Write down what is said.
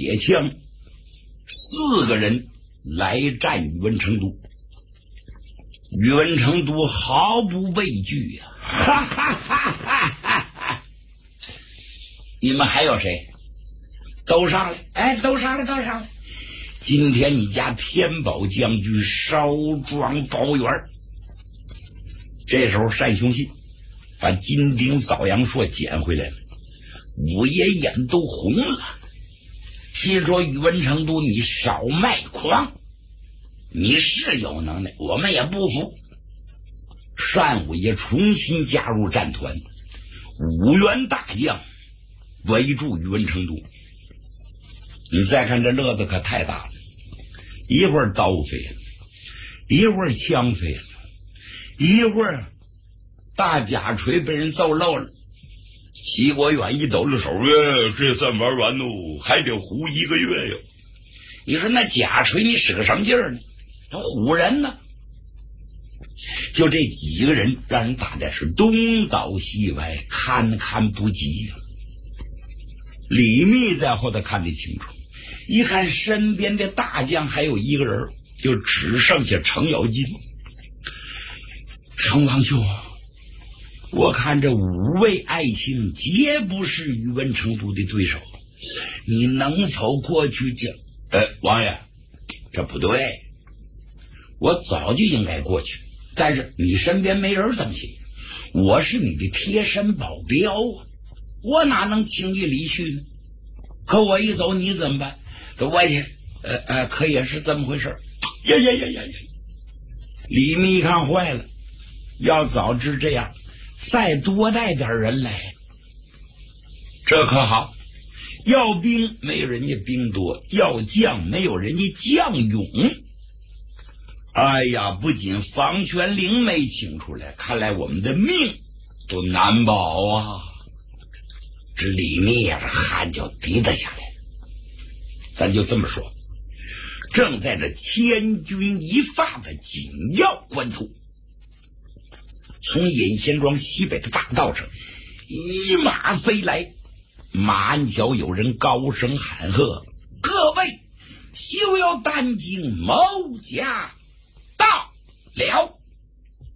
铁枪，4个人来战宇文成都。宇文成都毫不畏惧呀、哈哈哈哈哈哈！你们还有谁？都上来！哎，都上来，都上来！今天你家天宝将军烧庄包圆。这时候单雄信把金鼎枣阳硕捡回来了，五爷眼都红了，心说宇文成都你少卖狂，你是有能耐，我们也不服。单五爷重新加入战团，5员大将围住宇文成都。你再看这乐子可太大了，一会儿刀飞了，一会儿枪飞了，一会儿大甲锤被人揍漏了。齐国远一抖了手，这算玩完喽，还得胡1个月哟。你说那甲锤你使个什么劲儿呢？他唬人呢。就这几个人让人打的是东倒西歪，堪堪不及呀。李密在后头看得清楚，一看身边的大将还有1个人，就只剩下程咬金。程王兄，我看这5位爱卿皆不是宇文成都的对手，你能否过去讲？王爷，这不对，我早就应该过去，但是你身边没人怎么行？我是你的贴身保镖啊，我哪能轻易离去呢？可我一走你怎么办？我去，可也是这么回事。呀！李密一看坏了，要早知这样，再多带点人来，这可好。要兵没有人家兵多，要将没有人家将勇。哎呀，不仅房玄龄没请出来，看来我们的命都难保啊！这李密呀，这汗就滴得下来。咱就这么说，正在这千钧一发的紧要关头，从隐仙庄西北的大道上一马飞来，马鞍角有人高声喊喝：“各位休要担惊，某家到了！”